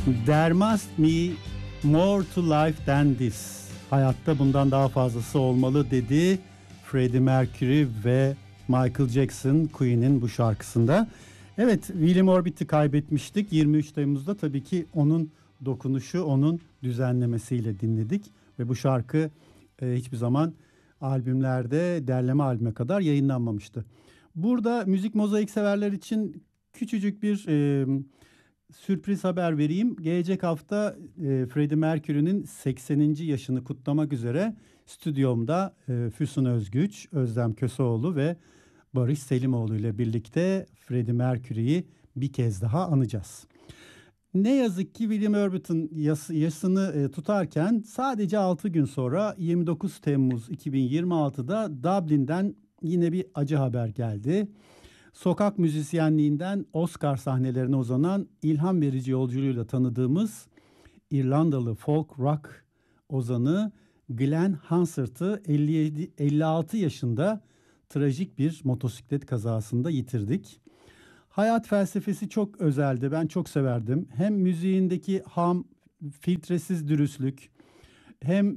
There must be more to life than this. Hayatta bundan daha fazlası olmalı dedi Freddie Mercury ve Michael Jackson Queen'in bu şarkısında. Evet, William Orbit'i kaybetmiştik 23 Temmuz'da, tabii ki onun dokunuşu, onun düzenlemesiyle dinledik ve bu şarkı hiçbir zaman albümlerde derleme albüme kadar yayınlanmamıştı. Burada müzik mozaik severler için küçücük bir sürpriz haber vereyim. Gelecek hafta Freddie Mercury'nin 80. yaşını kutlamak üzere stüdyomda Füsun Özgüç, Özlem Köseoğlu ve Barış Selimoğlu ile birlikte Freddie Mercury'yi bir kez daha anacağız. Ne yazık ki William Orbit'in yasını tutarken sadece 6 gün sonra 29 Temmuz 2026'da Dublin'den yine bir acı haber geldi. Sokak müzisyenliğinden Oscar sahnelerine uzanan ilham verici yolculuğuyla tanıdığımız İrlandalı folk rock ozanı Glenn Hansard'ı 56 yaşında trajik bir motosiklet kazasında yitirdik. Hayat felsefesi çok özeldi. Ben çok severdim. Hem müziğindeki ham, filtresiz dürüstlük, hem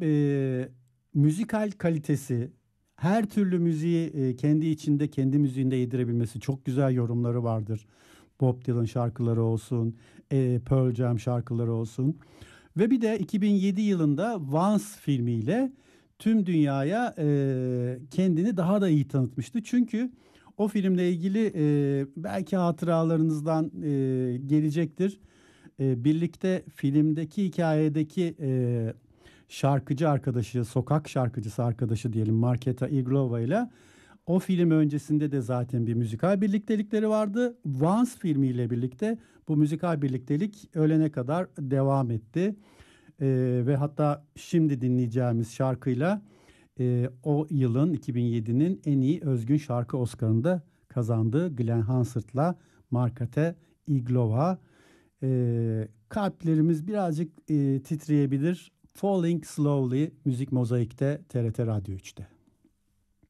müzikal kalitesi, her türlü müziği kendi içinde, kendi müziğinde yedirebilmesi, çok güzel yorumları vardır. Bob Dylan şarkıları olsun, Pearl Jam şarkıları olsun. Ve bir de 2007 yılında Once filmiyle tüm dünyaya kendini daha da iyi tanıtmıştı. Çünkü o filmle ilgili belki hatıralarınızdan gelecektir. Birlikte filmdeki hikayedeki şarkıcı arkadaşı, sokak şarkıcısı arkadaşı diyelim, Marketa Iglova ile o film öncesinde de zaten bir müzikal birliktelikleri vardı. Once filmiyle birlikte bu müzikal birliktelik ölene kadar devam etti. Ve hatta şimdi dinleyeceğimiz şarkıyla o yılın 2007'nin en iyi özgün şarkı Oscar'ını da kazandı Glenn Hansard'la Marketa Iglova. Kalplerimiz birazcık titreyebilir. Falling Slowly Müzik Mozaik'te, TRT Radyo 3'te.